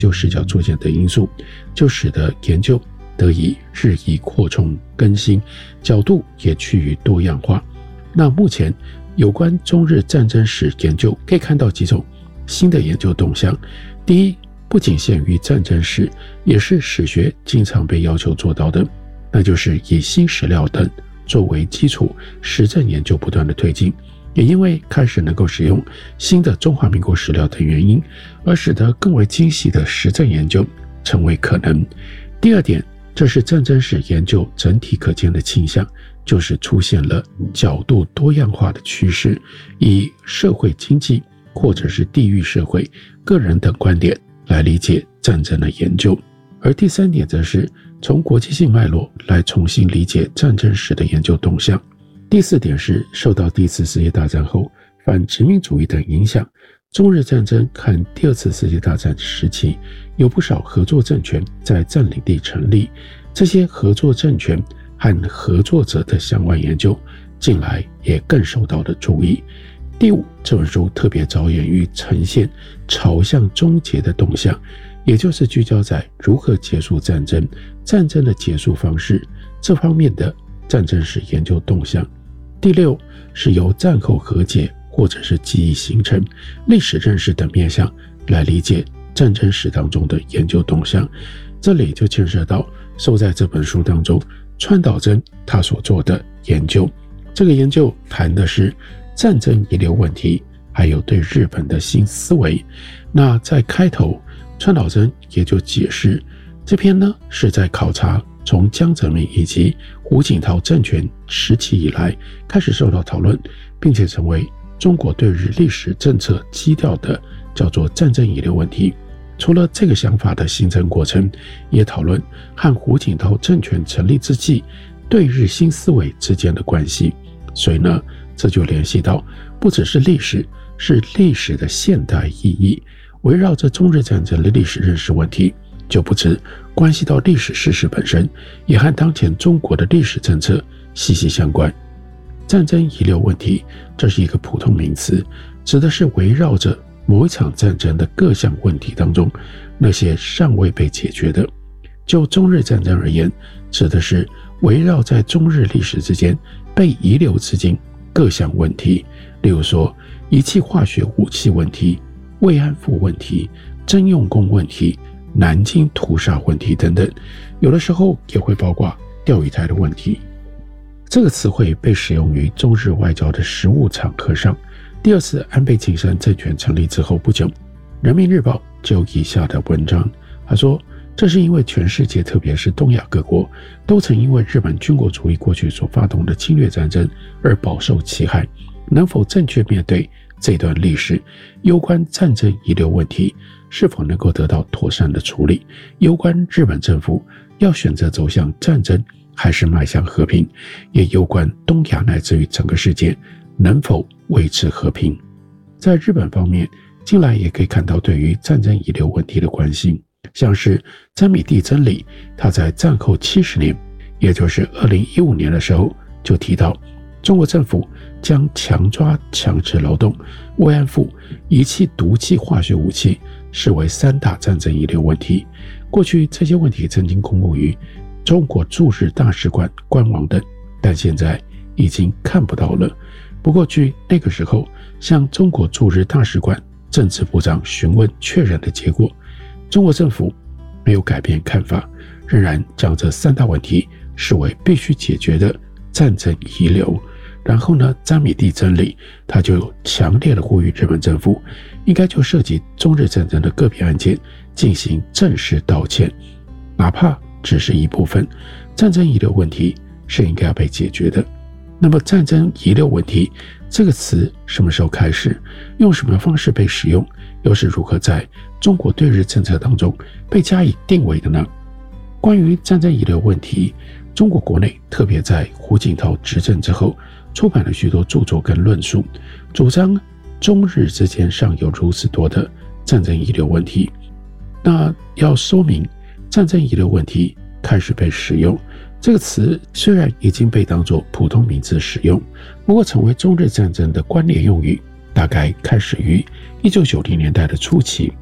就视角出现的因素，就使得研究得以日益扩充更新，角度也趋于多样化。那目前有关中日战争史研究可以看到几种新的研究动向。第一，不仅限于战争史，也是史学经常被要求做到的，那就是以新史料等作为基础，实证研究不断的推进。也因为开始能够使用新的中华民国史料等原因，而使得更为精细的实证研究成为可能。第二点，这是战争史研究整体可见的倾向，就是出现了角度多样化的趋势，以社会经济或者是地域社会、个人等观点来理解战争的研究。而第三点则是从国际性脉络来重新理解战争史的研究动向。第四点是受到第一次世界大战后反殖民主义等影响，中日战争和第二次世界大战时期有不少合作政权在占领地成立，这些合作政权和合作者的相关研究近来也更受到了注意。第五，这本书特别着眼于呈现朝向终结的动向，也就是聚焦在如何结束战争、战争的结束方式这方面的战争史研究动向。第六，是由战后和解或者是记忆形成、历史认识等面向来理解战争史当中的研究动向。这里就牵涉到收在这本书当中川岛真他所做的研究。这个研究谈的是战争遗留问题，还有对日本的新思维。那在开头，川岛真也就解释，这篇呢是在考察从江泽民以及胡锦涛政权时期以来开始受到讨论，并且成为中国对日历史政策基调的叫做战争遗留问题。除了这个想法的形成过程，也讨论和胡锦涛政权成立之际对日新思维之间的关系。所以呢，这就联系到不只是历史，是历史的现代意义。围绕着中日战争的历史认识问题，就不只关系到历史事实本身，也和当前中国的历史政策息息相关。战争遗留问题，这是一个普通名词，指的是围绕着某一场战争的各项问题当中那些尚未被解决的。就中日战争而言，指的是围绕在中日历史之间被遗留至今各项问题，例如说仪器化学武器问题、慰安妇问题、征用工问题、南京屠杀问题等等，有的时候也会包括钓鱼台的问题。这个词汇被使用于中日外交的实务场合上。第二次安倍晋三政权成立之后不久，人民日报就有以下的文章，他说，这是因为全世界特别是东亚各国都曾因为日本军国主义过去所发动的侵略战争而饱受其害，能否正确面对这段历史，有关战争遗留问题是否能够得到妥善的处理，有关日本政府要选择走向战争还是迈向和平，也有关东亚乃至于整个世界能否维持和平。在日本方面，近来也可以看到对于战争遗留问题的关心，像是詹米蒂真理，他在战后70年，也就是2015年的时候就提到，中国政府将强抓强制劳动、慰安妇、遗弃毒气化学武器视为3大战争遗留问题。过去这些问题曾经公布于中国驻日大使馆官网等，但现在已经看不到了。不过据那个时候向中国驻日大使馆政治部长询问确认的结果，中国政府没有改变看法，仍然将这3大问题视为必须解决的战争遗留。然后呢，詹米蒂真理他就强烈的呼吁日本政府应该就涉及中日战争的个别案件进行正式道歉，哪怕只是一部分，战争遗留问题是应该要被解决的。那么战争遗留问题这个词什么时候开始，用什么方式被使用，又是如何在中国对日政策当中被加以定位的呢？关于战争遗留问题，中国国内特别在胡锦涛执政之后出版了许多著作跟论述，主张中日之间尚有如此多的战争遗留问题。那要说明战争遗留问题开始被使用这个词，虽然已经被当作普通名词使用，不过成为中日战争的关联用语大概开始于1990年代的初期。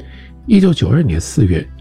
1992年4月，